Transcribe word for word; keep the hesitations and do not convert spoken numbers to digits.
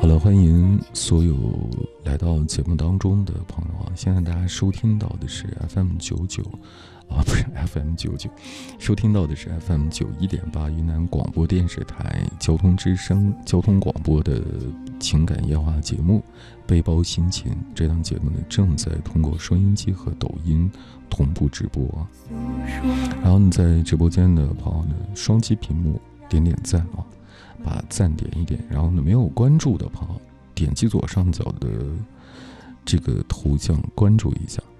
好了，欢迎所有来到节目当中的朋友啊！现在大家收听到的是 F M 九九啊，不是 F M 九九，收听到的是 F M 九一点八云南广播电视台交通之声交通广播的情感夜话节目《背包心情》。这档节目呢，正在通过收音机和抖音同步直播啊。然后呢，在直播间的朋友呢，双击屏幕点点赞啊。把赞点一点，然后呢，没有关注的朋友，点击左上角的这个头像关注一下。